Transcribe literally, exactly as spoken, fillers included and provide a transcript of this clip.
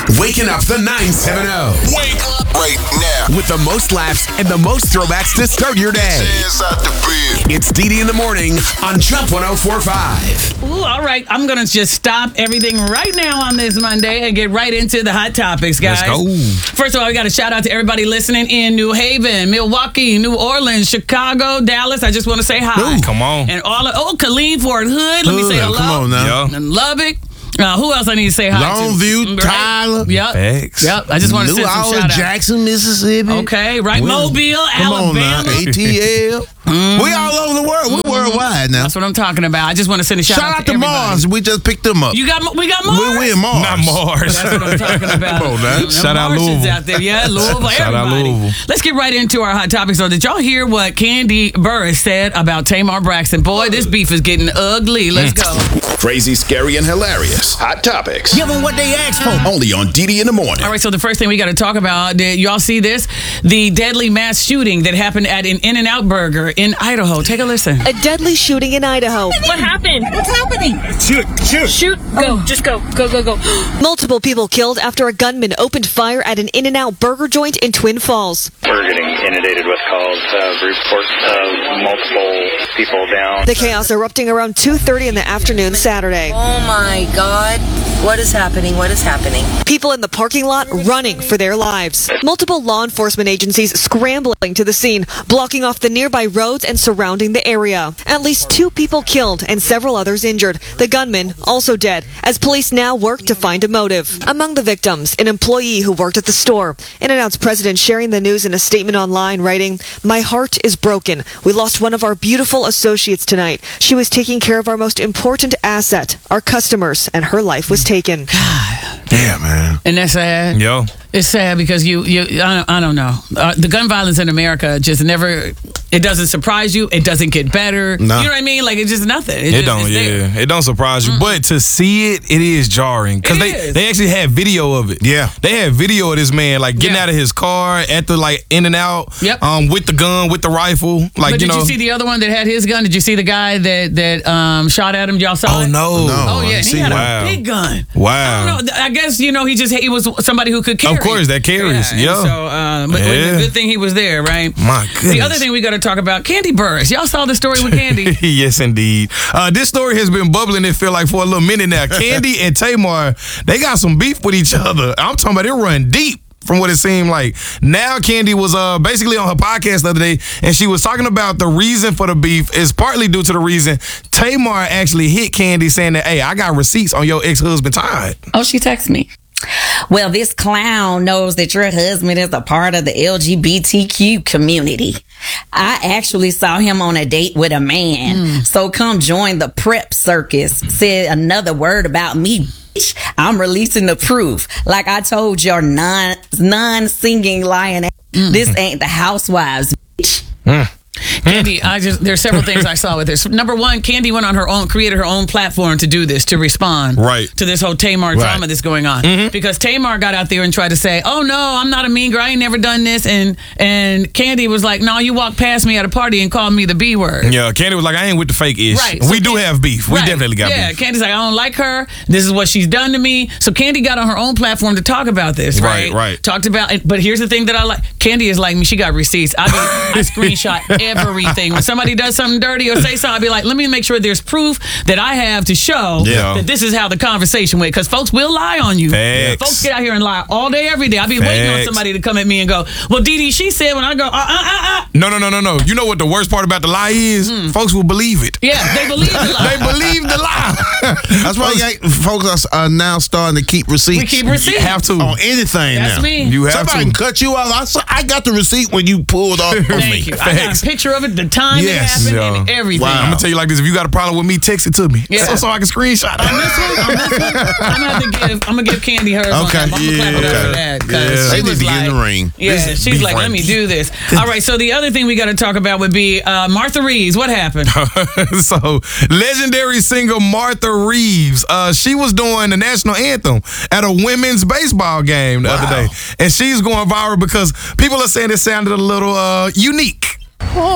Waking up the nine seven zero. Wake up right now. With the most laughs and the most throwbacks to start your day. Hands out the bed. It's D D in the morning on Jump one oh four point five. Ooh, all right. I'm going to just stop everything right now on this Monday and get right into the hot topics, guys. Let's go. First of all, we got a shout out to everybody listening in New Haven, Milwaukee, New Orleans, Chicago, Dallas. I just want to say hi. Ooh, come on. And all of, oh, Killeen, Fort Hood. Let me say hello. Come on now. Yeah. And Lubbock. Uh, who else I need to say hi to? Longview, Right? Tyler. Yep. Facts. Yep. I just want to New send some Orleans, shout out. Jackson, Mississippi. Okay, right. Well, Mobile, Come on now. Alabama. A T L. We all over the world. We're worldwide now. That's what I'm talking about. I just want to send a shout, Shout out to everybody. Mars. We just picked them up. You got, we got Mars. We, we in Mars. Not Mars. That's what I'm talking about. Come on now. Them Shout out Martians Louisville. out there. Yeah, Louisville, Shout out everybody. Louisville. Let's get right into our hot topics. So, did y'all hear what Kandi Burruss said about Tamar Braxton? Boy, this beef is getting ugly. Let's go. Crazy, scary, and hilarious. Hot topics. Give them what they asked for. Only on D D in the morning. All right, so the first thing we got to talk about, did y'all see this? The deadly mass shooting that happened at an In-N-Out Burger in Idaho. Take a listen. A deadly shooting in Idaho. What happened? What's happening? Shoot, shoot. Shoot. Go. Just go. Go, go, go. Multiple people killed after a gunman opened fire at an In-N-Out Burger joint in Twin Falls. We're getting inundated with calls, uh, reports of multiple people down. The chaos erupting around two thirty in the afternoon Saturday. Oh my God. What is happening? What is happening? People in the parking lot running for their lives. Multiple law enforcement agencies scrambling to the scene, blocking off the nearby roads and surrounding the area. At least two people killed and several others injured. The gunman also dead, as police now work to find a motive. Among the victims, an employee who worked at the store. In-N-Out's president sharing the news in a statement online, writing, "My heart is broken. We lost one of our beautiful associates tonight. She was taking care of our most important asset, our customers, and her life was taken." Yeah, man. And that's sad. Yo. It's sad because you, you I, don't, I don't know. Uh, the gun violence in America just never, it doesn't surprise you. It doesn't get better. No. You know what I mean? Like, it's just nothing. It, It just, don't, it's there. yeah. It don't surprise you. But to see it, it is jarring. Because It they, is. they actually had video of it. Yeah. They had video of this man, like, getting Yeah. out of his car at the, like, In-N-Out. Yep. Um, with the gun, with the rifle. Like, But you did know. you see the other one that had his gun? Did you see the guy that that um, shot at him? Y'all saw Oh, it? no. No. Oh, I yeah. didn't He see had that. a big gun. Wow. I don't know. I guess, you know, he just he was somebody who could carry. Of course, that carries. Yeah. and Yeah. So, uh, but Yeah. good thing he was there, right? My goodness. The other thing we got to talk about, Kandi Burruss. Y'all saw the story with Kandi. Yes, indeed. Uh, this story has been bubbling, it feel like, for a little minute now. Kandi and Tamar, they got some beef with each other. I'm talking about it run deep. From what it seemed like. Now, Kandi was uh, basically on her podcast the other day, and she was talking about the reason for the beef is partly due to the reason Tamar actually hit Kandi saying that, hey, I got receipts on your ex-husband Todd. Oh, she texted me. Well, this clown knows that your husband is a part of the L G B T Q community. I actually saw him on a date with a man. So come join the prep circus. Said another word about me. Bitch. I'm releasing the proof. Like I told your non non singing lion. This ain't the Housewives. Bitch. Kandi, I just there's several things I saw with this. Number one, Kandi went on her own, created her own platform to do this, to respond Right. to this whole Tamar drama that's going on. Because Tamar got out there and tried to say, "Oh no, I'm not a mean girl. I ain't never done this." And and Kandi was like, "No, you walked past me at a party and called me the B word." Yeah, Kandi was like, I ain't with the fake ish. Right. We So do Kandi- have beef. We Right. definitely got yeah, beef. Candy's like, I don't like her. This is what she's done to me. So Kandi got on her own platform to talk about this, right? Right, right. Talked about it. But here's the thing that I like. Kandi is like me. She got receipts. I, be, I screenshot everything. When somebody does something dirty or say something, I'll be like, let me make sure there's proof that I have to show Yeah. that this is how the conversation went. Because folks will lie on you. Facts. Folks get out here and lie all day, every day. I'll be waiting on Facts. somebody to come at me and go, well, Dee Dee, she said when I go, uh, uh, uh, uh. No, no, no, no, no. You know what the worst part about the lie is? Folks will believe it. Yeah, they believe the lie. They believe the lie. That's why you folks are now starting to keep receipts. We keep receipts. You have to. on anything That's now. me. You have Somebody to. can cut you off. I, saw, I got the receipt when you pulled off on Thank me. you. I got Facts. a picture of it, the time Yes. it happened, and Yeah. everything. Wow. I'm gonna tell you like this: if you got a problem with me, text it to me, Yeah. so, so I can screenshot On it. this one, on this one, I'm gonna have to give. I'm gonna give Kandi hers. on Okay. that. I'm gonna clap with her Yeah. for that Yeah. because They she need was to get like, in the ring. yeah, This is she's beef like, let right. me do this. All right. So the other thing we got to talk about would be uh, Martha Reeves. What happened? So, legendary singer Martha Reeves, uh, she was doing the national anthem at a women's baseball game the Wow. other day, and she's going viral because people are saying it sounded a little uh, unique.